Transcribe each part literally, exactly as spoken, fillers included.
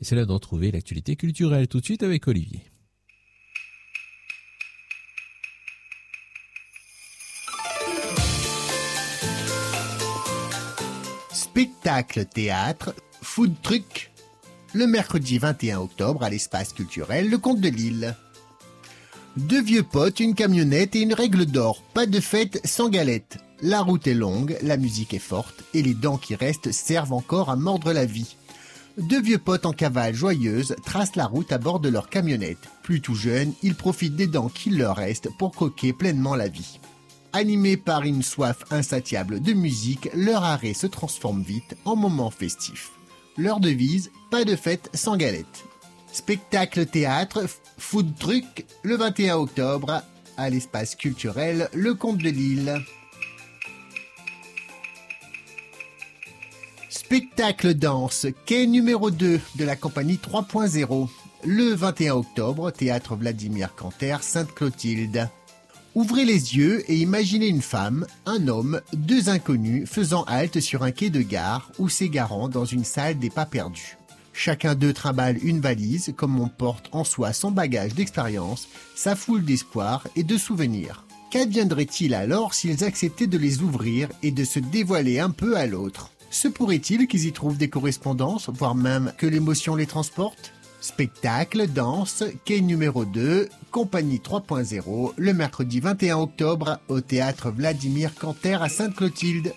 Et c'est l'heure de retrouver l'actualité culturelle tout de suite avec Olivier. Spectacle, théâtre, food truck, le mercredi vingt et un octobre à l'espace culturel Le Comte de Lille. Deux vieux potes, une camionnette et une règle d'or, pas de fête sans galette. La route est longue, la musique est forte et les dents qui restent servent encore à mordre la vie. Deux vieux potes en cavale joyeuse tracent la route à bord de leur camionnette. Plus tout jeunes, ils profitent des dents qu'il leur reste pour croquer pleinement la vie. Animés par une soif insatiable de musique, leur arrêt se transforme vite en moment festif. Leur devise, pas de fête sans galette. Spectacle théâtre, food truck, le vingt et un octobre, à l'espace culturel Le Comte de Lille. Spectacle danse, quai numéro deux de la compagnie trois point zéro. Le vingt et un octobre, théâtre Vladimir Canter, Sainte-Clotilde. Ouvrez les yeux et imaginez une femme, un homme, deux inconnus faisant halte sur un quai de gare ou s'égarant dans une salle des pas perdus. Chacun d'eux trimballe une valise comme on porte en soi son bagage d'expérience, sa foule d'espoir et de souvenirs. Qu'adviendrait-il alors s'ils acceptaient de les ouvrir et de se dévoiler un peu à l'autre ? Se pourrait-il qu'ils y trouvent des correspondances, voire même que l'émotion les transporte ? Spectacle, danse, quai numéro deux, compagnie trois point zéro, le mercredi vingt et un octobre au théâtre Vladimir Canter à Sainte-Clotilde.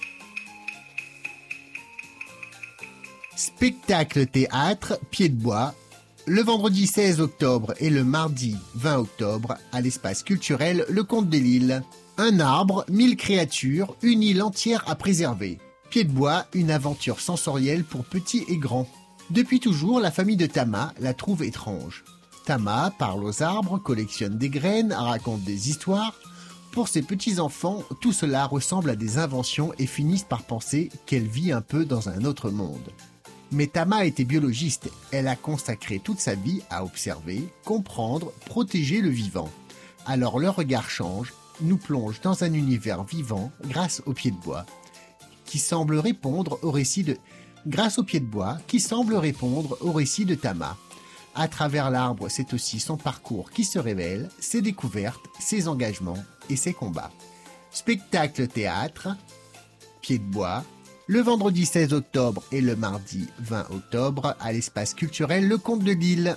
Spectacle théâtre, pied de bois, le vendredi seize octobre et le mardi vingt octobre à l'espace culturel Le Comte de Lille. Un arbre, mille créatures, une île entière à préserver. Pied de bois, une aventure sensorielle pour petits et grands. Depuis toujours, la famille de Tama la trouve étrange. Tama parle aux arbres, collectionne des graines, raconte des histoires. Pour ses petits-enfants, tout cela ressemble à des inventions et finissent par penser qu'elle vit un peu dans un autre monde. Mais Tama était biologiste, elle a consacré toute sa vie à observer, comprendre, protéger le vivant. Alors leur regard change, nous plonge dans un univers vivant grâce au pied de bois, qui semble répondre au récit de... grâce au pied de bois, qui semble répondre au récit de Tama. À travers l'arbre, c'est aussi son parcours qui se révèle, ses découvertes, ses engagements et ses combats. Spectacle théâtre, pied de bois, le vendredi seize octobre et le mardi vingt octobre à l'espace culturel Le Comte de Lille.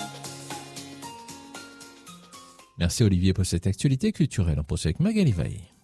Merci Olivier pour cette actualité culturelle. On poursuit avec Magali Veil.